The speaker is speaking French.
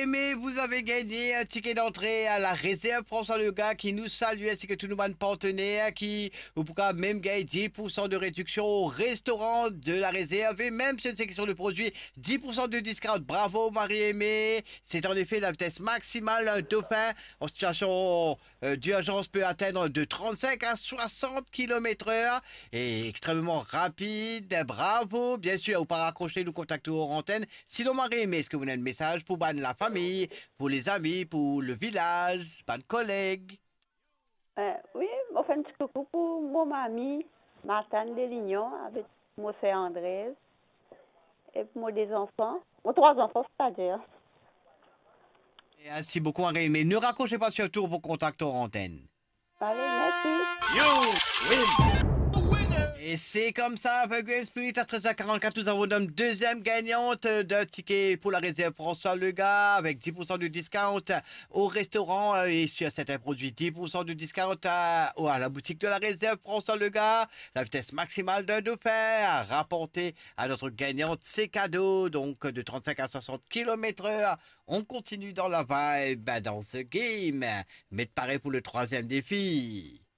Marie-Aimée, vous avez gagné un ticket d'entrée à la réserve François Lega qui nous salue ainsi que tous nos partenaires qui vous pourrez même gagner 10% de réduction au restaurant de la réserve et même sur une section de produits 10% de discount. Bravo Marie-Aimée. C'est en effet la vitesse maximale. Un dauphin en situation d'urgence peut atteindre de 35 à 60 km/h et extrêmement rapide. Bravo. Bien sûr, vous pouvez raccrocher, nous contacter hors antenne. Sinon Marie-Aimée, est-ce que vous avez un message pour la famille, pour les amis, pour le village, pas de collègues? Oui, on fait un petit coucou pour mon mamie, Martine Delignon, avec mon frère André, et pour moi des enfants. Moi, trois enfants, c'est-à-dire. Merci beaucoup Marie-Aimée. Ne raccrochez pas surtout vos contacts hors antenne. Allez, merci. You win! Et c'est comme ça, avec le Spirit à 13h44, nous avons une deuxième gagnante d'un ticket pour la réserve François Lega avec 10% de discount au restaurant et sur certains produits 10% de discount à la boutique de la réserve François Lega. La vitesse maximale d'un dauphin à rapporter à notre gagnante ces cadeaux, donc de 35 à 60 km/h. On continue dans la vibe dans ce game, mais pareil pour le troisième défi.